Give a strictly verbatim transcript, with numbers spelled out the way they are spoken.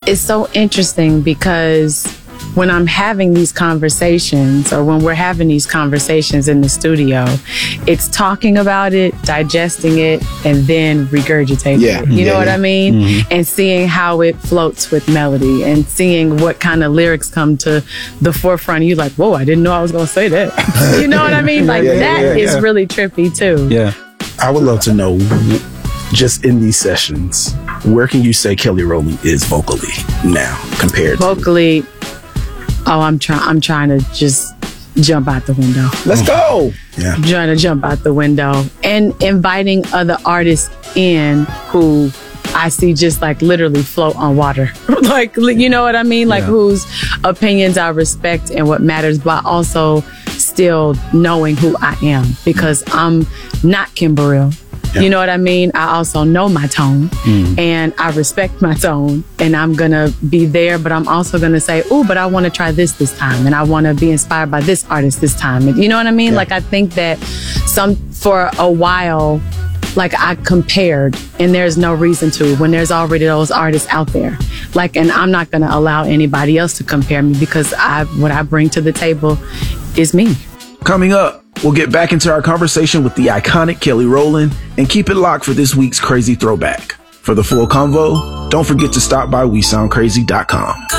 it's so interesting because when I'm having these conversations, or when we're having these conversations in the studio, it's talking about it, digesting it, and then regurgitating yeah. it. You yeah, know what yeah. I mean? Mm-hmm. And seeing how it floats with melody and seeing what kind of lyrics come to the forefront. You're like, whoa, I didn't know I was going to say that. You know what I mean? Like yeah, yeah, that yeah, is yeah. really trippy too. Yeah. I would love to know, just in these sessions, where can you say Kelly Rowland is vocally now compared vocally, to... Vocally, oh, I'm trying I'm trying to just jump out the window. Let's go. Yeah. I'm trying to jump out the window and inviting other artists in who I see just like literally float on water. Like, you know what I mean? Like yeah. whose opinions I respect and what matters, but also still knowing who I am, because I'm not Kim Burrell. Yeah. You know what I mean? I also know my tone mm. and I respect my tone, and I'm going to be there, but I'm also going to say, oh, but I want to try this this time, and I want to be inspired by this artist this time. And you know what I mean? Yeah. Like, I think that some for a while, like I compared, and there's no reason to when there's already those artists out there. Like, and I'm not going to allow anybody else to compare me, because I what I bring to the table is me. Coming up, we'll get back into our conversation with the iconic Kelly Rowland and keep it locked for this week's Crazy Throwback. For the full convo, don't forget to stop by we sound crazy dot com.